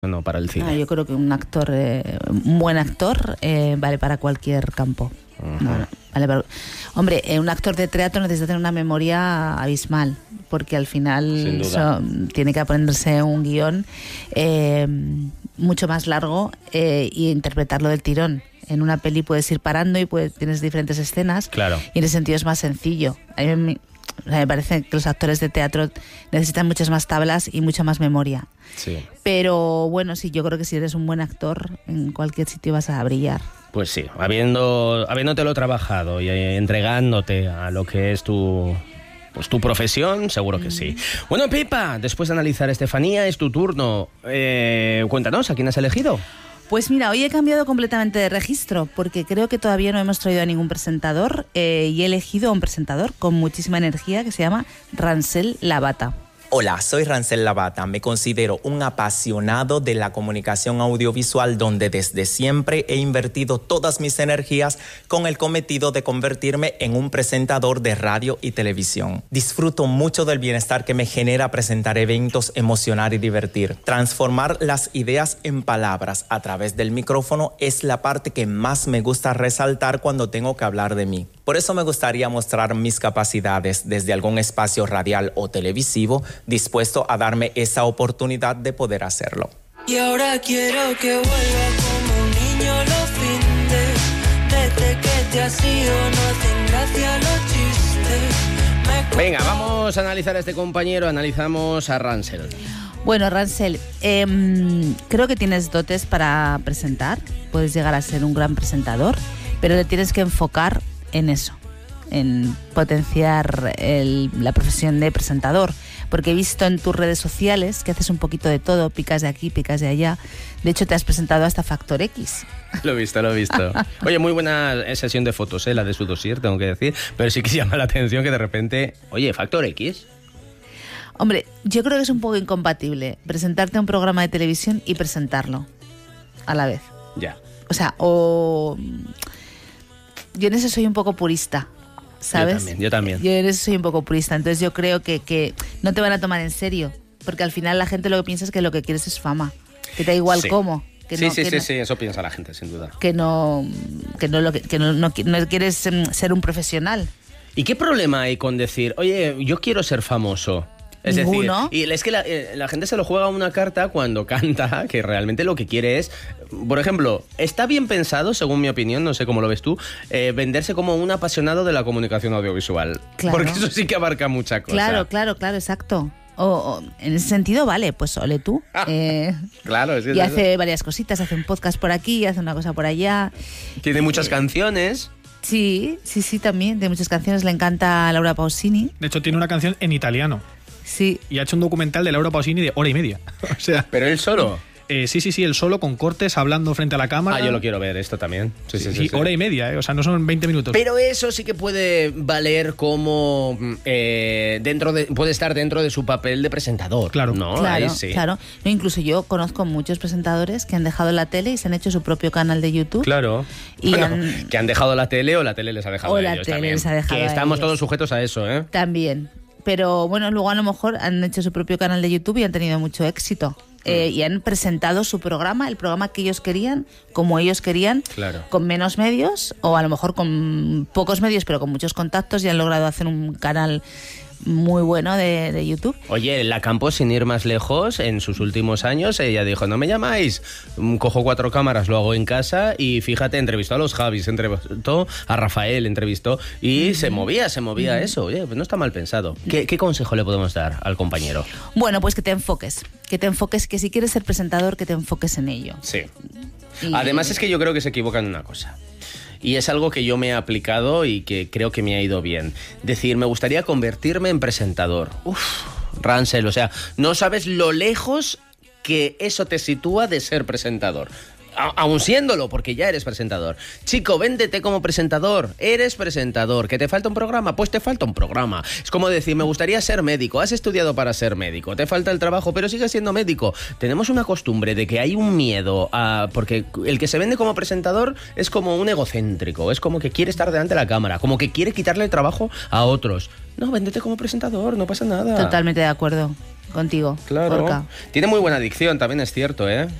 no para el cine? Yo creo que un buen actor, vale para cualquier campo. Vale hombre, un actor de teatro necesita tener una memoria abismal, porque al final tiene que aprenderse un guión mucho más largo y interpretarlo del tirón. En una peli puedes ir parando y tienes diferentes escenas, claro. Y en ese sentido es más sencillo. A mí me parece que los actores de teatro necesitan muchas más tablas y mucha más memoria. Sí. Pero bueno, sí, yo creo que si eres un buen actor, en cualquier sitio vas a brillar. Pues sí, habiéndotelo trabajado y entregándote a lo que es tu profesión, seguro que sí. Bueno, Pepa, después de analizar Estefanía, es tu turno. Cuéntanos, ¿a quién has elegido? Pues mira, hoy he cambiado completamente de registro porque creo que todavía no hemos traído a ningún presentador y he elegido a un presentador con muchísima energía que se llama Rancel Lavata. Hola, soy Rancel Lavata. Me considero un apasionado de la comunicación audiovisual donde desde siempre he invertido todas mis energías con el cometido de convertirme en un presentador de radio y televisión. Disfruto mucho del bienestar que me genera presentar eventos, emocionar y divertir. Transformar las ideas en palabras a través del micrófono es la parte que más me gusta resaltar cuando tengo que hablar de mí. Por eso me gustaría mostrar mis capacidades desde algún espacio radial o televisivo, dispuesto a darme esa oportunidad de poder hacerlo. Y ahora quiero que vuelva como un niño los findes. Desde que te has ido no hacen gracia los chistes. Venga, vamos a analizar a este compañero, analizamos a Rancel. Bueno, Rancel, creo que tienes dotes para presentar, puedes llegar a ser un gran presentador, pero te tienes que enfocar en eso, en potenciar la profesión de presentador, porque he visto en tus redes sociales que haces un poquito de todo, picas de aquí, picas de allá. De hecho, te has presentado hasta Factor X. Lo he visto. Oye, muy buena sesión de fotos, la de su dossier, tengo que decir, pero sí que llama la atención que de repente, oye, Factor X. Hombre, yo creo que es un poco incompatible presentarte a un programa de televisión y presentarlo a la vez. Ya. O sea, yo en eso soy un poco purista, ¿sabes? Yo también. Yo en eso soy un poco purista, entonces yo creo que no te van a tomar en serio, porque al final la gente lo que piensa es que lo que quieres es fama, que te da igual cómo. Sí, eso piensa la gente, sin duda. Que no quieres ser un profesional. ¿Y qué problema hay con decir, oye, yo quiero ser famoso? Es ¿Ninguno? decir, y es que la gente se lo juega una carta cuando canta, que realmente lo que quiere es, por ejemplo, está bien pensado, según mi opinión, no sé cómo lo ves tú, venderse como un apasionado de la comunicación audiovisual. Claro. Porque eso sí que abarca mucha cosa. Claro, exacto. O en ese sentido, vale, pues ole tú. Claro, es que y hace varias cositas, hace un podcast por aquí, hace una cosa por allá. Tiene muchas canciones. Sí, también, de muchas canciones. Le encanta a Laura Pausini. De hecho, tiene una canción en italiano. Sí. Y ha hecho un documental de Laura Pausini de 1:30. O sea, ¿pero él solo? Sí, él solo, con cortes, hablando frente a la cámara. Yo lo quiero ver, esto también. Sí. 1:30, o sea, no son 20 minutos. Pero eso sí que puede valer como puede estar dentro de su papel de presentador. Claro. ¿no? Claro, ahí sí. claro. No, incluso yo conozco muchos presentadores que han dejado la tele y se han hecho su propio canal de YouTube. Claro. Y que han dejado la tele o la tele les ha dejado a ellos también. Les ha dejado que a estamos ellos. todos sujetos a eso, ¿eh? También. Pero bueno, luego a lo mejor han hecho su propio canal de YouTube y han tenido mucho éxito. Y han presentado su programa, el programa que ellos querían, como ellos querían, claro, con menos medios o a lo mejor con pocos medios, pero con muchos contactos, y han logrado hacer un canal muy bueno de YouTube. Oye, la Campos, sin ir más lejos, en sus últimos años ella dijo, no me llamáis, cojo 4 cámaras, lo hago en casa, y fíjate, entrevistó a los Javis, entrevistó a Rafael, entrevistó, y se movía eso. Oye, pues no está mal pensado. ¿Qué consejo le podemos dar al compañero? Bueno, pues que te enfoques, que si quieres ser presentador, que te enfoques en ello. Sí. Además es que yo creo que se equivocan en una cosa. Y es algo que yo me he aplicado y que creo que me ha ido bien. Decir, me gustaría convertirme en presentador. Rancel, o sea, no sabes lo lejos que eso te sitúa de ser presentador. Aún siéndolo, porque ya eres presentador. Chico, véndete como presentador. Eres presentador. ¿Que te falta un programa? Pues te falta un programa. Es como decir, me gustaría ser médico. Has estudiado para ser médico. Te falta el trabajo, pero sigues siendo médico. Tenemos una costumbre de que hay un miedo porque el que se vende como presentador es como un egocéntrico. Es como que quiere estar delante de la cámara. Como que quiere quitarle el trabajo a otros. No, véndete como presentador, no pasa nada. Totalmente de acuerdo. contigo. Claro. Gorka. Tiene muy buena dicción, también es cierto, ¿eh?